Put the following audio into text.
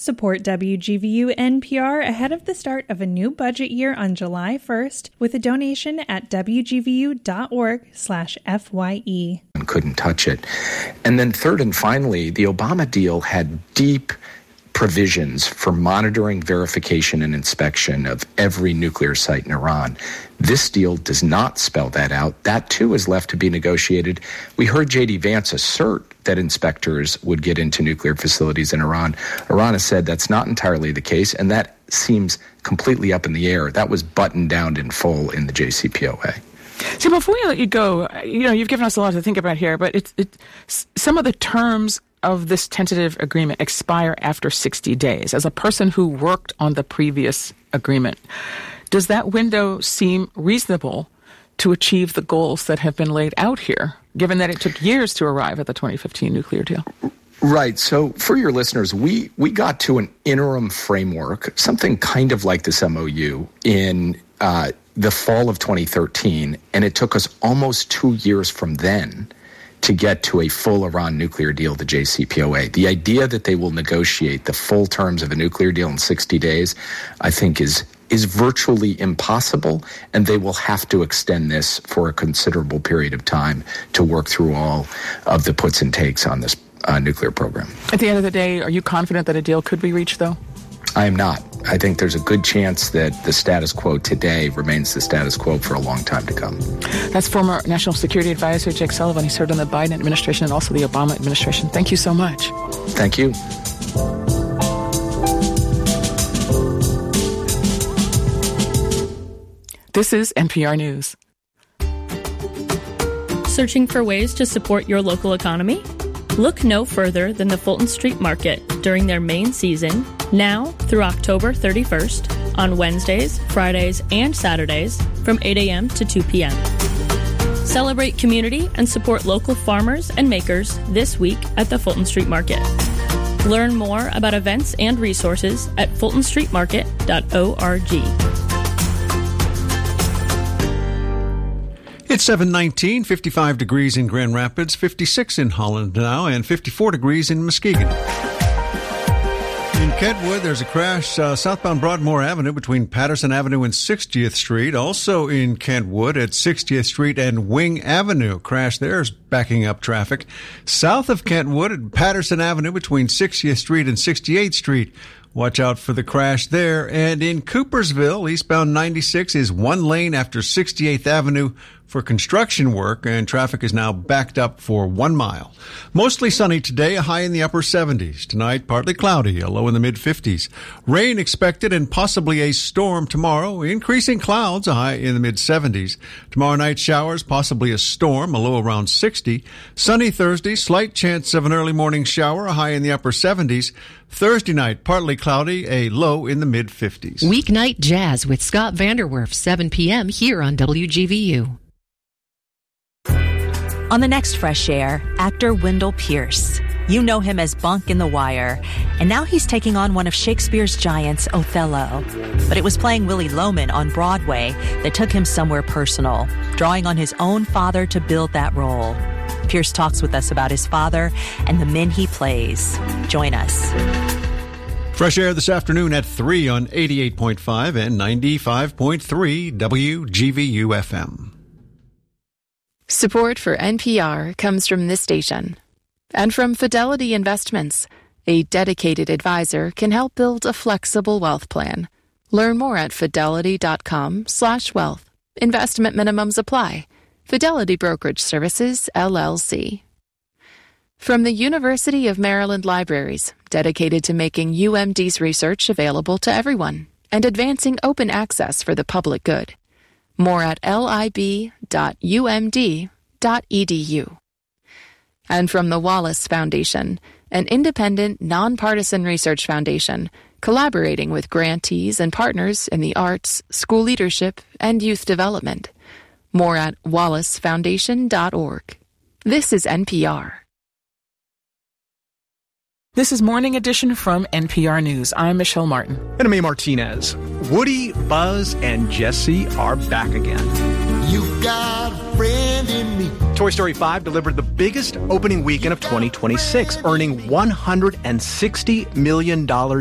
Support WGVU NPR ahead of the start of a new budget year on July 1st with a donation at wgvu.org/FYE. And couldn't touch it. And then third and finally, the Obama deal had deep provisions for monitoring, verification, and inspection of every nuclear site in Iran. This deal does not spell that out. That, too, is left to be negotiated. We heard J.D. Vance assert that inspectors would get into nuclear facilities in Iran. Iran has said that's not entirely the case, and that seems completely up in the air. That was buttoned down in full in the JCPOA. So before we let you go, you've given us a lot to think about here, but some of the terms of this tentative agreement expire after 60 days. As a person who worked on the previous agreement, does that window seem reasonable to achieve the goals that have been laid out here, given that it took years to arrive at the 2015 nuclear deal? Right. So for your listeners, we got to an interim framework, something kind of like this MOU in the fall of 2013, and it took us almost 2 years from then to get to a full Iran nuclear deal, the JCPOA. The idea that they will negotiate the full terms of a nuclear deal in 60 days, I think is virtually impossible, and they will have to extend this for a considerable period of time to work through all of the puts and takes on this nuclear program. At the end of the day, are you confident that a deal could be reached, though? I am not. I think there's a good chance that the status quo today remains the status quo for a long time to come. That's former National Security Advisor Jake Sullivan. He served on the Biden administration and also the Obama administration. Thank you so much. Thank you. This is NPR News. Searching for ways to support your local economy? Look no further than the Fulton Street Market during their main season, now through October 31st, on Wednesdays, Fridays, and Saturdays from 8 a.m. to 2 p.m. Celebrate community and support local farmers and makers this week at the Fulton Street Market. Learn more about events and resources at fultonstreetmarket.org. It's 7:19, 55 degrees in Grand Rapids, 56 in Holland now, and 54 degrees in Muskegon. In Kentwood, there's a crash southbound Broadmoor Avenue between Patterson Avenue and 60th Street. Also in Kentwood at 60th Street and Wing Avenue. Crash there is backing up traffic. South of Kentwood at Patterson Avenue between 60th Street and 68th Street. Watch out for the crash there. And in Coopersville, eastbound 96 is one lane after 68th Avenue for construction work, and traffic is now backed up for 1 mile. Mostly sunny today, a high in the upper 70s. Tonight, partly cloudy, a low in the mid-50s. Rain expected and possibly a storm tomorrow. Increasing clouds, a high in the mid-70s. Tomorrow night, showers, possibly a storm, a low around 60. Sunny Thursday, slight chance of an early morning shower, a high in the upper 70s. Thursday night, partly cloudy, a low in the mid-50s. Weeknight Jazz with Scott Vanderwerf, 7 p.m. here on WGVU. On the next Fresh Air, actor Wendell Pierce. You know him as Bunk in The Wire, and now he's taking on one of Shakespeare's giants, Othello. But it was playing Willie Loman on Broadway that took him somewhere personal, drawing on his own father to build that role. Pierce talks with us about his father and the men he plays. Join us. Fresh Air this afternoon at 3 on 88.5 and 95.3 WGVU FM. Support for NPR comes from this station and from Fidelity Investments. A dedicated advisor can help build a flexible wealth plan. Learn more at fidelity.com/wealth. Investment minimums apply. Fidelity Brokerage Services, LLC. From the University of Maryland Libraries, dedicated to making UMD's research available to everyone and advancing open access for the public good. More at lib.umd.edu. And from the Wallace Foundation, an independent, nonpartisan research foundation collaborating with grantees and partners in the arts, school leadership, and youth development. More at wallacefoundation.org. This is NPR. This is Morning Edition from NPR News. I'm Michelle Martin. And I'm A. Martinez. Woody, Buzz, and Jesse are back again. You've got a friend in me. Toy Story 5 delivered the biggest opening weekend of 2026, earning $160 million